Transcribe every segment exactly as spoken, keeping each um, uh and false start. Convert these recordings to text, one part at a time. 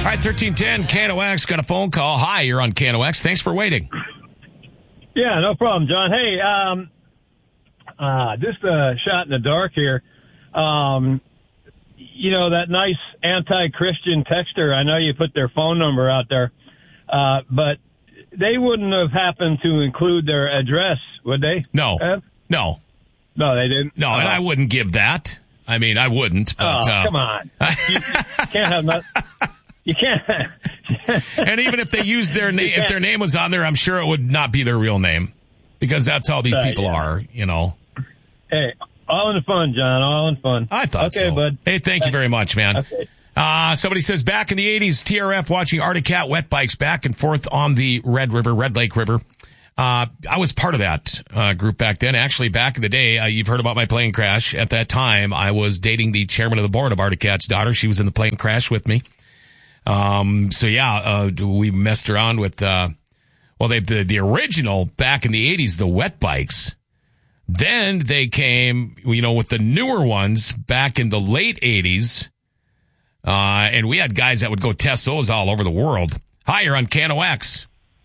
All right, thirteen ten, K N O X, got a phone call. Hi, you're on K N O X. Thanks for waiting. Yeah, no problem, John. Hey, um, uh, just a shot in the dark here. Um, you know, that nice anti-Christian texter, I know you put their phone number out there, uh, but they wouldn't have happened to include their address, would they? No, Ev? no. No, they didn't? No, uh, and I wouldn't give that. I mean, I wouldn't. But, oh, uh, come on. you, you can't have that. You can't. And even if they used their name, if their name was on there, I'm sure it would not be their real name, because that's how these right, people yeah. are, you know. Hey, all in fun, John. All in fun. I thought okay, so. bud. Hey, thank you very much, man. Okay. Uh, somebody says, back in the eighties, T R F watching Arctic Cat wet bikes back and forth on the Red River, Red Lake River. Uh, I was part of that uh, group back then. Actually, back in the day, uh, you've heard about my plane crash. At that time, I was dating the chairman of the board of Arctic Cat's daughter. She was in the plane crash with me. Um, so yeah, uh, we messed around with, uh, well, they, the, the original back in the eighties, the wet bikes. Then they came, you know, with the newer ones back in the late eighties. Uh, and we had guys that would go test those all over the world. Hi, you're on K N O X.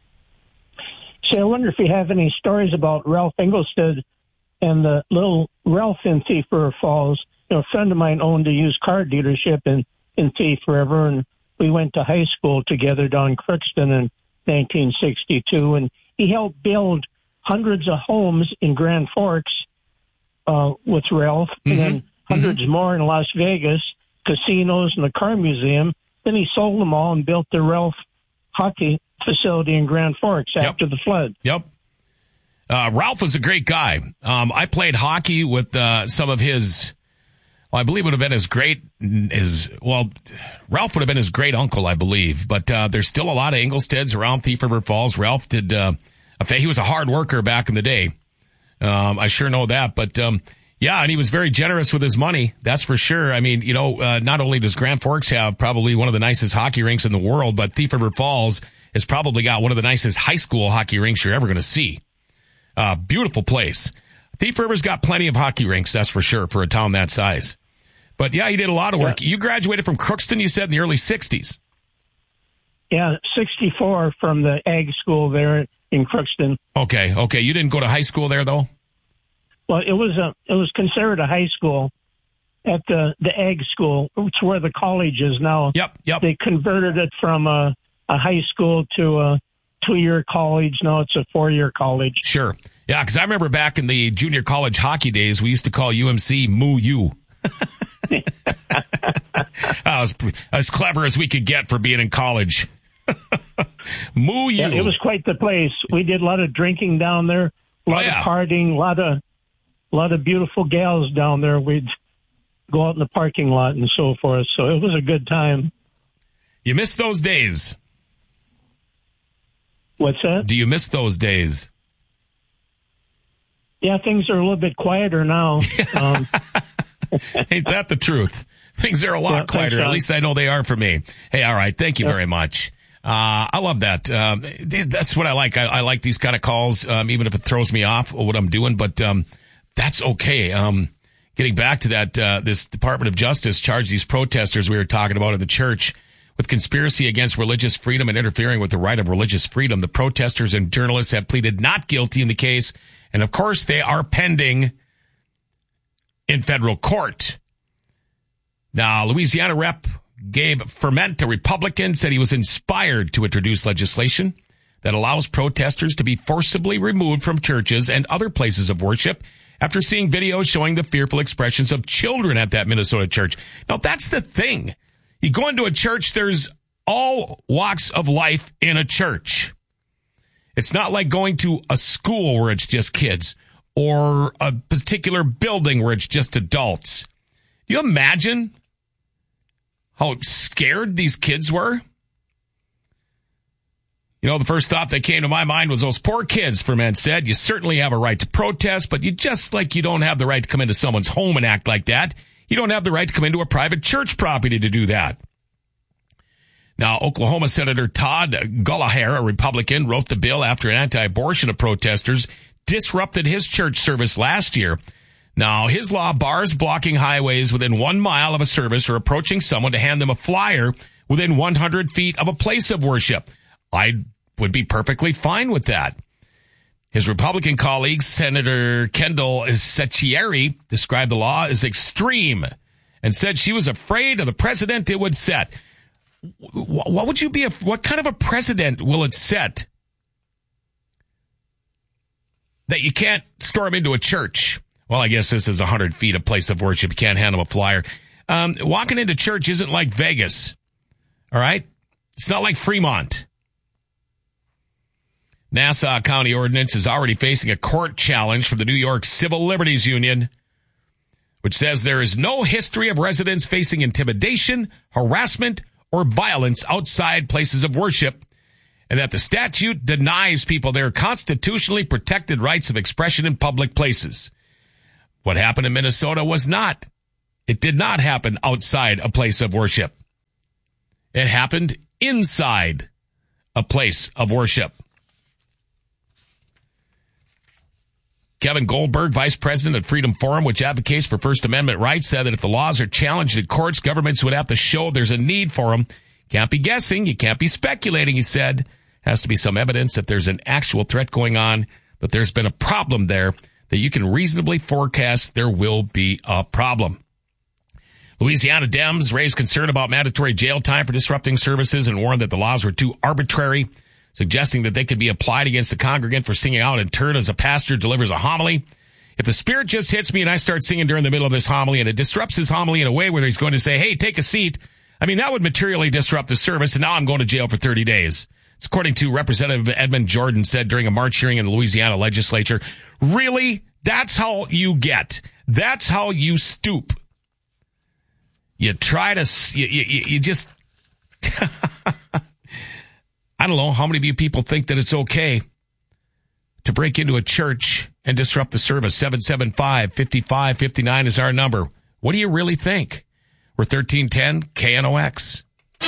So I wonder if you have any stories about Ralph Engelstad and the little Ralph in Thief River Falls. You know, a friend of mine owned a used car dealership in, in Thief River, and we went to high school together down in Crookston in nineteen sixty-two, and he helped build hundreds of homes in Grand Forks uh, with Ralph, mm-hmm. and then hundreds mm-hmm. more in Las Vegas, casinos and the car museum. Then he sold them all and built the Ralph hockey facility in Grand Forks after yep. the flood. Yep. Uh, Ralph was a great guy. Um, I played hockey with uh, some of his, well, I believe it would have been his great, his, well, Ralph would have been his great uncle, I believe. But uh, there's still a lot of Engelstads around Thief River Falls. Ralph did, uh, a, he was a hard worker back in the day. Um, I sure know that. But um, yeah, and he was very generous with his money. That's for sure. I mean, you know, uh, not only does Grand Forks have probably one of the nicest hockey rinks in the world, but Thief River Falls has probably got one of the nicest high school hockey rinks you're ever going to see. Uh, beautiful place. Thief River's got plenty of hockey rinks, that's for sure, for a town that size. But yeah, you did a lot of work. Yeah. You graduated from Crookston, you said, in the early sixties. Yeah, sixty-four from the ag school there in Crookston. Okay, okay. You didn't go to high school there, though? Well, it was a it was considered a high school at the, the ag school. It's where the college is now. Yep, yep. They converted it from a, a high school to a two-year college. Now it's a four-year college. Sure. Yeah, because I remember back in the junior college hockey days, we used to call U M C Moo U. I was as clever as we could get for being in college. Moo U. Yeah, it was quite the place. We did a lot of drinking down there, a lot oh, yeah. of partying, a lot of a lot of beautiful gals down there. We'd go out in the parking lot and so forth. So it was a good time. You miss those days? What's that? Do you miss those days? Yeah, things are a little bit quieter now. Um, Ain't that the truth? Things are a lot yeah, quieter. At least I know they are for me. Hey, all right. Thank you yeah. very much. Uh, I love that. Um, that's what I like. I, I like these kind of calls, um, even if it throws me off what I'm doing, but, um, that's okay. Um, getting back to that, uh, this Department of Justice charged these protesters we were talking about in the church with conspiracy against religious freedom and interfering with the right of religious freedom. The protesters and journalists have pleaded not guilty in the case. And of course they are pending in federal court. Now, Louisiana Rep Gabe Ferment, a Republican, said he was inspired to introduce legislation that allows protesters to be forcibly removed from churches and other places of worship after seeing videos showing the fearful expressions of children at that Minnesota church. Now, that's the thing. You go into a church, there's all walks of life in a church. It's not like going to a school where it's just kids or a particular building where it's just adults. You imagine how scared these kids were? You know, the first thought that came to my mind was those poor kids, Ferment said. You certainly have a right to protest, but you just like you don't have the right to come into someone's home and act like that. You don't have the right to come into a private church property to do that. Now, Oklahoma Senator Todd Gallagher, a Republican, wrote the bill after an anti-abortion of protesters disrupted his church service last year. Now, his law bars blocking highways within one mile of a service or approaching someone to hand them a flyer within one hundred feet of a place of worship. I would be perfectly fine with that. His Republican colleague, Senator Kendall Secchieri, described the law as extreme and said she was afraid of the precedent it would set. What would you be? What kind of a precedent will it set? That you can't storm into a church. Well, I guess this is one hundred feet of place of worship. You can't hand them a flyer. Um, walking into church isn't like Vegas. All right? It's not like Fremont. Nassau County Ordinance is already facing a court challenge from the New York Civil Liberties Union, which says there is no history of residents facing intimidation, harassment, or violence outside places of worship, and that the statute denies people their constitutionally protected rights of expression in public places. What happened in Minnesota was not. It did not happen outside a place of worship. It happened inside a place of worship. Kevin Goldberg, vice president at Freedom Forum, which advocates for First Amendment rights, said that if the laws are challenged in courts, governments would have to show there's a need for them. Can't be guessing. You can't be speculating, he said. Has to be some evidence that there's an actual threat going on, but there's been a problem there that you can reasonably forecast there will be a problem. Louisiana Dems raised concern about mandatory jail time for disrupting services and warned that the laws were too arbitrary, suggesting that they could be applied against the congregant for singing out in turn as a pastor delivers a homily. If the Spirit just hits me and I start singing during the middle of this homily and it disrupts his homily in a way where he's going to say, hey, take a seat, I mean, that would materially disrupt the service, and now I'm going to jail for thirty days. It's according to Representative Edmund Jordan said during a March hearing in the Louisiana legislature. Really? That's how you get. That's how you stoop. You try to, you, you, you just, I don't know, how many of you people think that it's okay to break into a church and disrupt the service? seven seven five, five five five nine is our number. What do you really think? We're thirteen ten K N O X.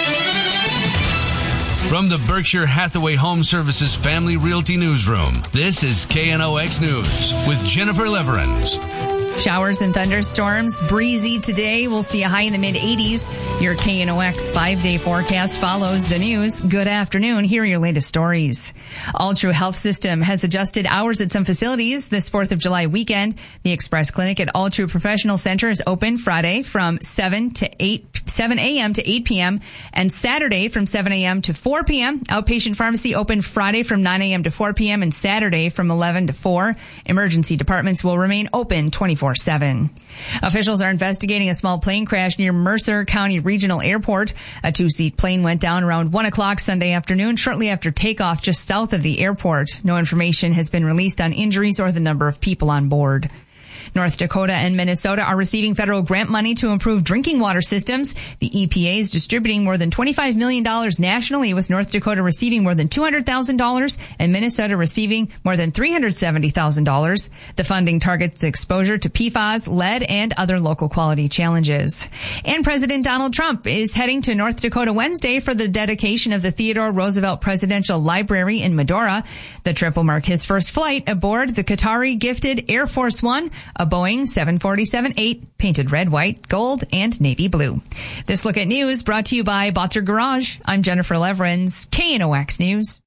From the Berkshire Hathaway Home Services Family Realty Newsroom, this is K N O X News with Jennifer Leverins. Showers and thunderstorms, breezy today. We'll see a high in the mid eighties. Your K N O X five-day forecast follows the news. Good afternoon. Here are your latest stories. Altru Health System has adjusted hours at some facilities this fourth of July weekend. The Express Clinic at Altru Professional Center is open Friday from seven to eight, seven a.m. to eight p.m. and Saturday from seven a.m. to four p.m. Outpatient pharmacy open Friday from nine a.m. to four p.m. and Saturday from eleven to four. Emergency departments will remain open twenty-four seven. Officials are investigating a small plane crash near Mercer County Regional Airport. A two-seat plane went down around one o'clock Sunday afternoon, shortly after takeoff just south of the airport. No information has been released on injuries or the number of people on board. North Dakota and Minnesota are receiving federal grant money to improve drinking water systems. The E P A is distributing more than twenty-five million dollars nationally, with North Dakota receiving more than two hundred thousand dollars and Minnesota receiving more than three hundred seventy thousand dollars. The funding targets exposure to P F A S, lead, and other local quality challenges. And President Donald Trump is heading to North Dakota Wednesday for the dedication of the Theodore Roosevelt Presidential Library in Medora. The trip will mark his first flight aboard the Qatari-gifted Air Force One, a Boeing seven forty-seven eight, painted red, white, gold, and navy blue. This look at news brought to you by Botzer Garage. I'm Jennifer Leverins, K N O X News.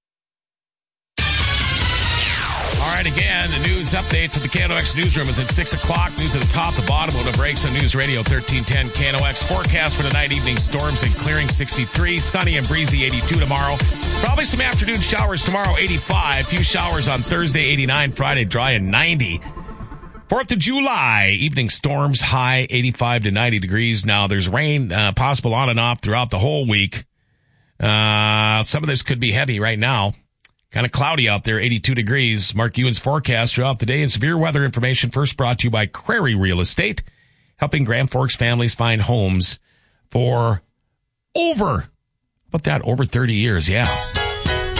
All right, again, the news update for the K N O X newsroom is at six o'clock. News at the top, the bottom, when it breaks on News Radio thirteen ten K N O X. Forecast for tonight, evening storms and clearing sixty-three, sunny and breezy eighty-two tomorrow. Probably some afternoon showers tomorrow, eighty-five. Few showers on Thursday, eighty-nine. Friday, dry and ninety. fourth of July, evening storms, high eighty-five to ninety degrees. Now, there's rain uh, possible on and off throughout the whole week. Uh, some of this could be heavy right now. Kind of cloudy out there, eighty-two degrees. Mark Ewan's forecast throughout the day, and severe weather information first brought to you by Crary Real Estate, helping Grand Forks families find homes for over, about that, over thirty years, yeah.